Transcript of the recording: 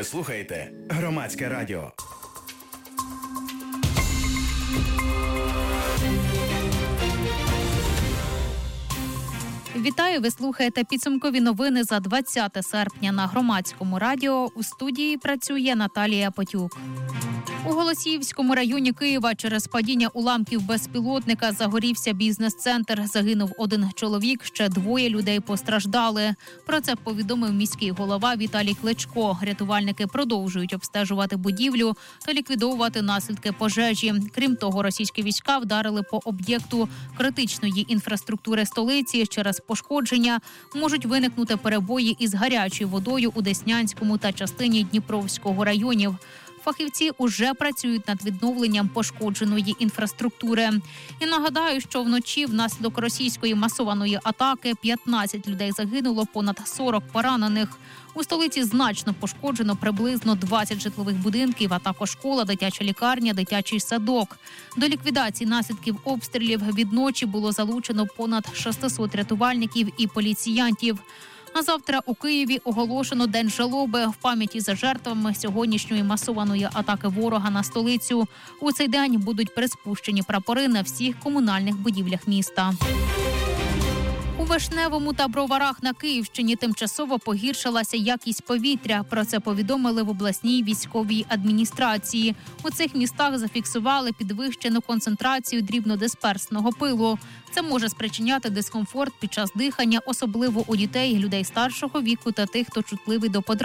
Ви слухаєте Громадське радіо. Вітаю, ви слухаєте підсумкові новини за 20 серпня на Громадському радіо. У студії працює Наталія Потюк. У Голосіївському районі Києва через падіння уламків безпілотника загорівся бізнес-центр. Загинув один чоловік, ще 2 людей постраждали. Про це повідомив міський голова Віталій Кличко. Рятувальники продовжують обстежувати будівлю та ліквідовувати наслідки пожежі. Крім того, російські війська вдарили по об'єкту критичної інфраструктури столиці. Через пошкодження можуть виникнути перебої із гарячою водою у Деснянському та частині Дніпровського районів. Фахівці уже працюють над відновленням пошкодженої інфраструктури. І нагадаю, що вночі внаслідок російської масованої атаки 15 людей загинуло, понад 40 поранених. У столиці значно пошкоджено приблизно 20 житлових будинків, а також школа, дитяча лікарня, дитячий садок. До ліквідації наслідків обстрілів відночі було залучено понад 600 рятувальників і поліціянтів. А завтра у Києві оголошено День жалоби в пам'яті за жертвами сьогоднішньої масованої атаки ворога на столицю. У цей день будуть приспущені прапори на всіх комунальних будівлях міста. У Вишневому та Броварах на Київщині тимчасово погіршилася якість повітря. Про це повідомили в обласній військовій адміністрації. У цих містах зафіксували підвищену концентрацію дрібнодисперсного пилу. Це може спричиняти дискомфорт під час дихання, особливо у дітей, людей старшого віку та тих, хто чутливий до подразнення.